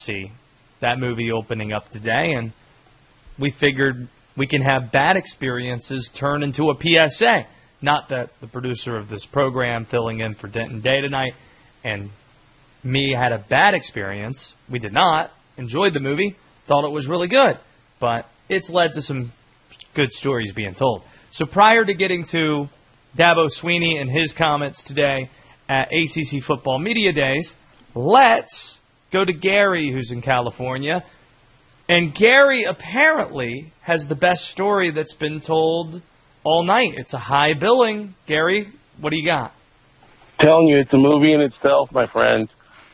see that movie opening up today, and we figured we can have bad experiences turn into a PSA. Not that the producer of this program filling in for Denton Day tonight and me had a bad experience. We did not. Enjoyed the movie. Thought it was really good. But it's led to some good stories being told. So prior to getting to Dabo Swinney and his comments today at ACC Football Media Days, let's go to Gary, who's in California. And Gary apparently has the best story that's been told all night. It's a high billing. Gary, what do you got? Telling you, it's a movie in itself, my friend.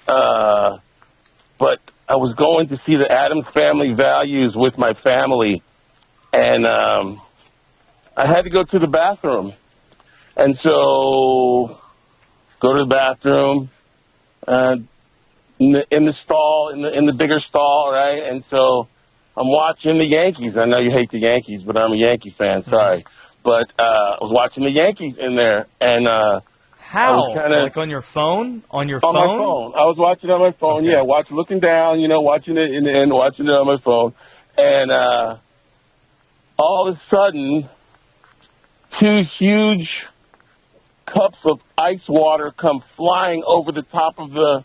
But I was going to see the Addams Family Values with my family, and I had to go to the bathroom. And so, go to the bathroom, in the stall, in the bigger stall, right? And so, I'm watching the Yankees. I know you hate the Yankees, but I'm a Yankee fan. Sorry. But I was watching the Yankees in there, and how? Like on your phone? On your phone? On my phone. I was watching it on my phone. Okay. Yeah, looking down, watching it in the end, watching it on my phone, and all of a sudden, two huge cups of ice water come flying over the top of the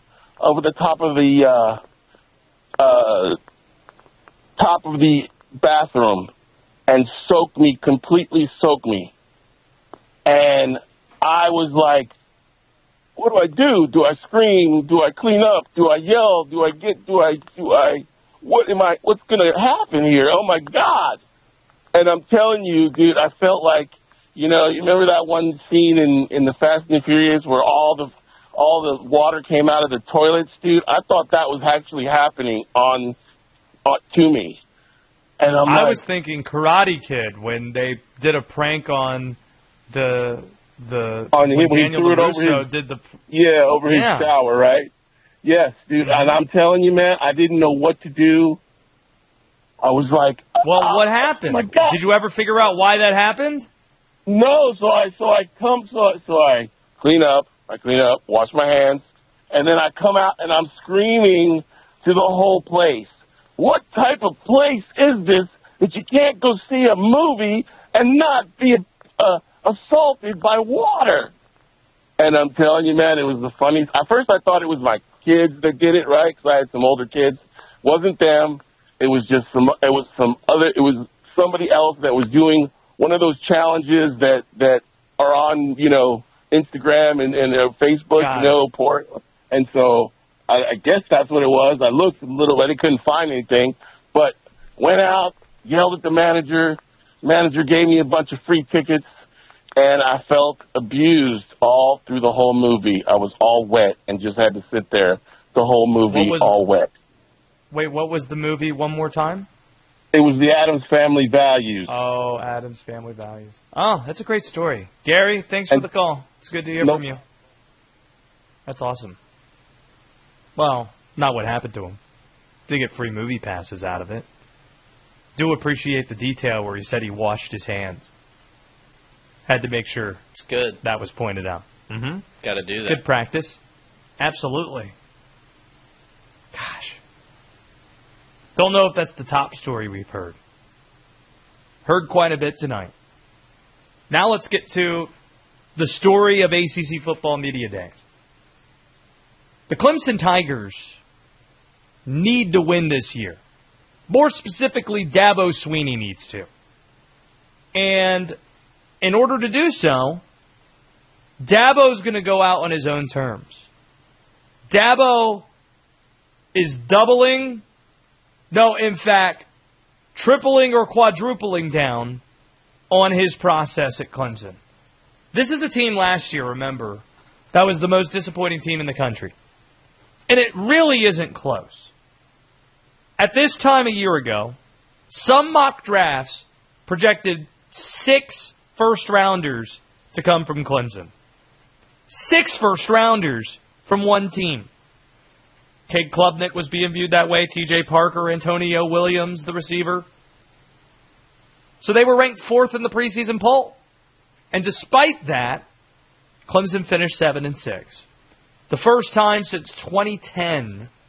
bathroom and completely soak me. And I was like, what do I do? Do I scream? Do I clean up? Do I yell? What's going to happen here? Oh my God. And I'm telling you, dude, I felt like, you remember that one scene in the Fast and the Furious where all the water came out of the toilets, dude? I thought that was actually happening to me. And I was thinking Karate Kid when they did a prank on when Daniel LaRusso did over his shower, right? Yes, dude. And I'm telling you, man, I didn't know what to do. I was like, well, what happened? Oh my God. Did you ever figure out why that happened? No. So I clean up, wash my hands, and then I come out and I'm screaming to the whole place. What type of place is this that you can't go see a movie and not be assaulted by water? And I'm telling you, man, it was the funniest. At first, I thought it was my kids that did it, right? Because I had some older kids. Wasn't them. It was just it was somebody else that was doing one of those challenges that are on, Instagram and Facebook, and so I guess that's what it was. I looked a little bit, I couldn't find anything, but went out, yelled at the manager. Manager gave me a bunch of free tickets, and I felt abused all through the whole movie. I was all wet and just had to sit there the whole movie all wet. Wait, what was the movie one more time? It was the Addams Family Values. Oh, Addams Family Values. Oh, that's a great story. Gary, thanks for the call. It's good to hear from you. That's awesome. Well, not what happened to him. Did get free movie passes out of it. Do appreciate the detail where he said he washed his hands. Had to make sure it's good. That was pointed out. Mm-hmm. Got to do that. Good practice. Absolutely. Gosh. Don't know if that's the top story we've heard. Heard quite a bit tonight. Now let's get to the story of ACC Football Media Days. The Clemson Tigers need to win this year. More specifically, Dabo Swinney needs to. And in order to do so, Dabo's going to go out on his own terms. Dabo is tripling or quadrupling down on his process at Clemson. This is a team last year, remember, that was the most disappointing team in the country. And it really isn't close. At this time a year ago, some mock drafts projected 6 first-rounders to come from Clemson. 6 first-rounders from one team. Cade Klubnik was being viewed that way. T.J. Parker, Antonio Williams, the receiver. So they were ranked 4th in the preseason poll. And despite that, Clemson finished 7-6. The first time since 2010